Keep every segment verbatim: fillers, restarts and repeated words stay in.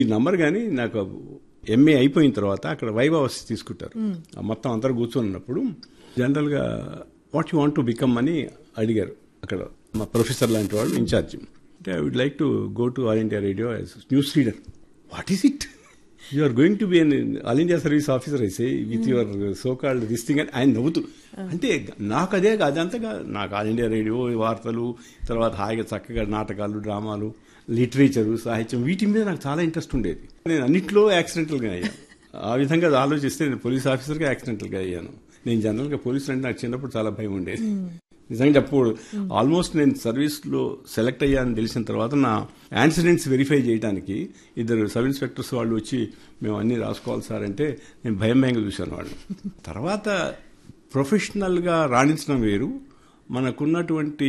ఈ నంబర్ కానీ నాకు ఎంఏ అయిపోయిన తర్వాత అక్కడ వైవా వస్తే తీసుకుంటారు. మొత్తం అందరూ కూర్చొన్నప్పుడు జనరల్గా what you want to become అని అడిగారు అక్కడ మా ప్రొఫెసర్ లాంటి వాళ్ళు ఇన్ఛార్జ్. అంటే I would like to go to all India radio as news reader. What is it? You are going to be an all India service officer అయితే with your so called this thing అని ఆయన నవ్వుతూ. అంటే నాకు అదే అదంతగా నాకు all India radio వార్తలు, తర్వాత హాయిగా చక్కగా నాటకాలు, డ్రామాలు, లిటరేచరు, సాహిత్యం, వీటి మీద నాకు చాలా ఇంట్రెస్ట్ ఉండేది. నేను అన్నింటిలో యాక్సిడెంటల్గా అయ్యాను. ఆ విధంగా ఆలోచిస్తే నేను పోలీస్ ఆఫీసర్గా యాక్సిడెంటల్గా అయ్యాను. నేను జనరల్గా పోలీసులు అంటే నాకు చిన్నప్పుడు చాలా భయం ఉండేది. నిజంగా చెప్పకూడదు. ఆల్మోస్ట్ నేను సర్వీస్లో సెలెక్ట్ అయ్యానని తెలిసిన తర్వాత నా యాక్సిడెంట్స్ వెరిఫై చేయడానికి ఇద్దరు సబ్ ఇన్స్పెక్టర్స్ వాళ్ళు వచ్చి మేము అన్నీ రాసుకోవాలి సార్ అంటే నేను భయం భయంగా చూశాను వాళ్ళు. తర్వాత ప్రొఫెషనల్గా రాణించడం వేరు, మనకున్నటువంటి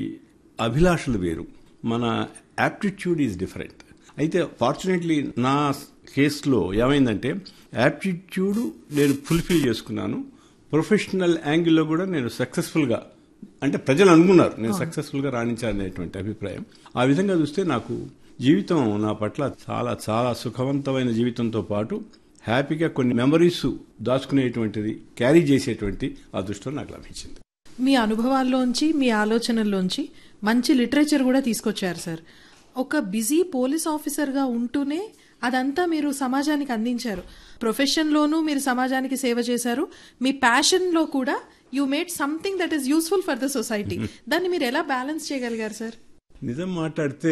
అభిలాషలు వేరు, మన యాప్టిట్యూడ్ ఈజ్ డిఫరెంట్. అయితే ఫార్చునేట్లీ నా కేసులో ఏమైందంటే యాప్టిట్యూడ్ నేను ఫుల్ఫిల్ చేసుకున్నాను. ప్రొఫెషనల్ యాంగిల్లో కూడా నేను సక్సెస్ఫుల్గా, అంటే ప్రజలు అనుకున్నారు నేను సక్సెస్ఫుల్గా రాణించాలనేటువంటి అభిప్రాయం. ఆ విధంగా చూస్తే నాకు జీవితం నా పట్ల చాలా చాలా సుఖవంతమైన జీవితంతో పాటు హ్యాపీగా కొన్ని మెమరీస్ దాచుకునేటువంటిది, క్యారీ చేసేటువంటి అదృష్టం నాకు లభించింది. మీ అనుభవాల్లోంచి, మీ ఆలోచనల్లోంచి మంచి లిటరేచర్ కూడా తీసుకొచ్చారు సార్. ఒక బిజీ పోలీస్ ఆఫీసర్గా ఉంటూనే అదంతా మీరు సమాజానికి అందించారు. ప్రొఫెషన్లోనూ మీరు సమాజానికి సేవ చేశారు, మీ ప్యాషన్లో కూడా you made something that is useful for the society. దాన్ని మీరు ఎలా బ్యాలెన్స్ చేయగలిగారు సార్? నిజం మాట్లాడితే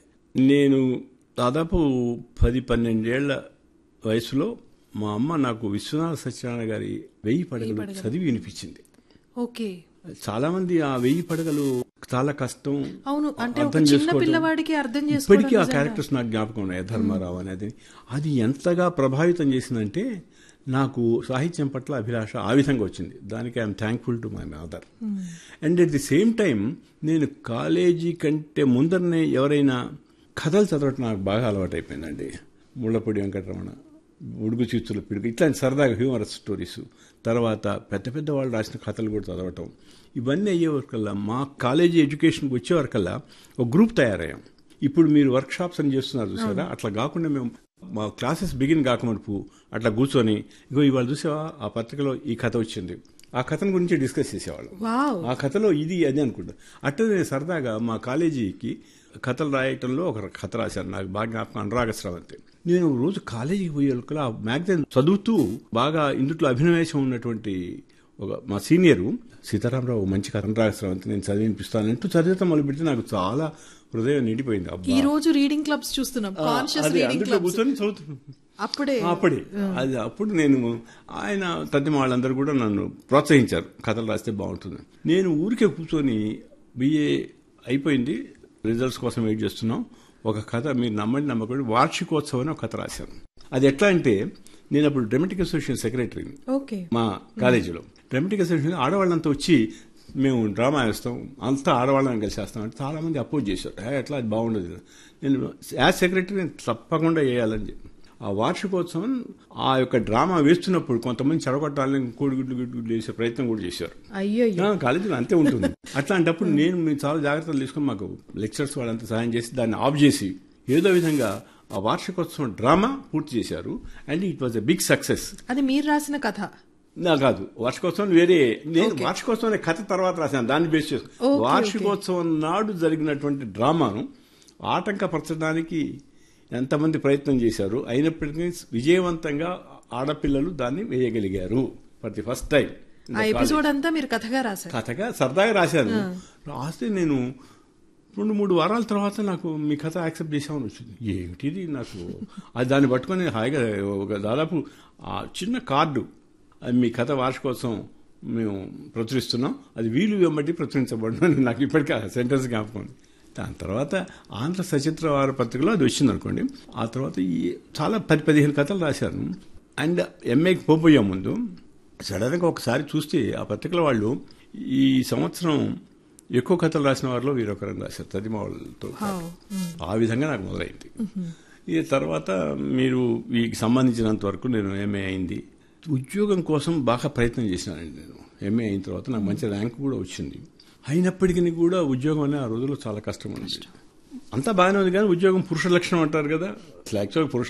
నేను దాదాపు పది పన్నెండేళ్ల వయసులో మా అమ్మ నాకు విశ్వనాథ సత్యనారాయణ గారి వెయ్యి పడగలు చదివి వినిపించింది. ఓకే. చాలా మంది ఆ వెయ్యి పడగలు చాలా కష్టం, అవును, అంటే ఒక చిన్న పిల్లవాడికి అర్థం చేసుకోవడం. ఇప్పటికీ ఆ క్యారెక్టర్స్ నాకు జ్ఞాపకం ఉన్నాయి. ధర్మారావు అనేది అది ఎంతగా ప్రభావితం చేసిందంటే నాకు సాహిత్యం పట్ల అభిలాష ఆ విధంగా వచ్చింది. దానికి I'm thankful to my mother. And at the same time నేను కాలేజీ కంటే ముందరనే ఎవరైనా కథలు చదవటం నాకు బాగా అలవాటు అయిపోయిందండి. ముళ్ళపూడి వెంకటరమణ, ఉడుగు చిచ్చుల పిడుగు, ఇట్లాంటి సరదాగా హ్యూమరస్ స్టోరీస్, తర్వాత పెద్ద పెద్ద వాళ్ళు రాసిన కథలు కూడా చదవటం, ఇవన్నీ అయ్యేవరకల్లా మా కాలేజీ ఎడ్యుకేషన్కి వచ్చేవరకల్లా ఒక గ్రూప్ తయారయ్యాం. ఇప్పుడు మీరు వర్క్ షాప్స్ అని చేస్తున్నారు చూసారా, అట్లా కాకుండా మేము మా క్లాసెస్ బిగిన్ కాకమునుపు అట్లా కూర్చొని ఇగో ఇవాళ చూసావా ఆ పత్రికలో ఈ కథ వచ్చింది, ఆ కథను గురించి డిస్కస్ చేసేవాళ్ళం. ఆ కథలో ఇది అది అనుకుంటా. అట్లా నేను సరదాగా మా కాలేజీకి కథలు రాయటంలో ఒక కథ రాశాను, నాకు బాగా జ్ఞాపకం, అనురాగ స్రవంతి. నేను రోజు కాలేజీకి పోయేలోకల ఆ మ్యాగజైన్ చదువుతూ బాగా ఇందులో అభినవేశం ఉన్నటువంటి ఒక మా సీనియరు సీతారామరావు మంచి కథ అనురాగ స్రవంతి నేను చదివి వినిపిస్తానంటూ చదివితే మొదలు పెడితే నాకు చాలా హృదయం నిండిపోయింది. ఈ రోజు రీడింగ్ క్లబ్స్ చూస్తున్నాం, అందులో కూర్చొని చదువుతున్నాం. అప్పుడే అప్పుడే అది అప్పుడు నేను ఆయన తద్దిమ వాళ్ళందరూ కూడా నన్ను ప్రోత్సహించారు, కథలు రాస్తే బాగుంటుంది. నేను ఊరికే కూర్చొని బిఏ అయిపోయింది, రిజల్ట్స్ కోసం వెయిట్ చేస్తున్నాం. ఒక కథ మీరు నమ్మండి నమ్మకండి, వార్షికోత్సవం అని ఒక కథ రాశాను. అది ఎట్లా అంటే నేను అప్పుడు డ్రామాటిక్ అసోసియేషన్ సెక్రటరీ మా కాలేజీలో. డ్రామాటిక్ అసోసియేషన్ ఆడవాళ్ళంతా వచ్చి మేము డ్రామా వేస్తాం, అంతా ఆడవాళ్ళని కలిసి వేస్తాం అంటే చాలా మంది అపోజ్ చేశారు. ఎట్లా అది బాగుండదు. నేను యాజ్ సెక్రటరీ నేను తప్పకుండా వేయాలని చెప్పి ఆ వార్షికోత్సవం ఆ యొక్క డ్రామా వేస్తున్నప్పుడు కొంతమంది చెడగొట్టాలని కోడిగుడ్లు గిడ్లు వేసే ప్రయత్నం కూడా చేశారు. కాలేజీలో అంతే ఉంటుంది. అట్లాంటప్పుడు నేను మేము చాలా జాగ్రత్తలు తీసుకుని మాకు లెక్చరర్స్ వాళ్ళంతా సహాయం చేసి దాన్ని ఆఫ్ చేసి ఏదో విధంగా ఆ వార్షికోత్సవం డ్రామా పూర్తి చేశారు. And it was a big success. అది మీరు రాసిన కథ నా కాదు, వార్షికోత్సవం వేరే. నేను వార్షికోత్సవం కథ తర్వాత రాశాను, దాన్ని బేస్ చేసుకుని వార్షికోత్సవం నాడు జరిగినటువంటి డ్రామాను ఆటంకపరచడానికి ఎంతమంది ప్రయత్నం చేశారు, అయినప్పటికీ విజయవంతంగా ఆడపిల్లలు దాన్ని వేయగలిగారు for the first time. Episode అంతా మీరు కథగా రాశారు? కథగా సరదాగా రాశాను. రాస్తే నేను రెండు మూడు వారాల తర్వాత నాకు మీ కథ యాక్సెప్ట్ చేసామని వచ్చింది. ఏమిటిది నాకు అది దాన్ని పట్టుకొని హాయిగా ఒక దాదాపు ఆ చిన్న కార్డు, మీ కథ వార్షికోత్సవం మేము ప్రచురిస్తున్నాం, అది వీలు వెంబడి ప్రచురించబడిన నాకు ఇప్పటికీ సెంటెన్స్ జ్ఞాపకం. దాని తర్వాత ఆంధ్ర సచిత్ర వార పత్రికలో అది వచ్చింది అనుకోండి. ఆ తర్వాత ఈ చాలా పది పదిహేను కథలు రాశాను. అండ్ ఎంఏకి పోయే ముందు సడన్గా ఒకసారి చూస్తే ఆ పత్రికల వాళ్ళు ఈ సంవత్సరం ఎక్కువ కథలు రాసిన వారిలో వీరొకరని రాశారు తదిమ వాళ్ళతో. ఆ విధంగా నాకు మొదలైంది. ఈ తర్వాత మీరు వీటికి సంబంధించినంత వరకు నేను ఎంఏ అయింది. ఉద్యోగం కోసం బాగా ప్రయత్నం చేసినానండి. నేను ఎంఏ అయిన తర్వాత నాకు మంచి ర్యాంక్ కూడా వచ్చింది. అయినప్పటికీ కూడా ఉద్యోగం అనే ఆ రోజుల్లో చాలా కష్టం ఉంది. అంతా బాగానే ఉంది కానీ ఉద్యోగం పురుష లక్షణం అంటారు కదా, యాక్చువల్గా పురుష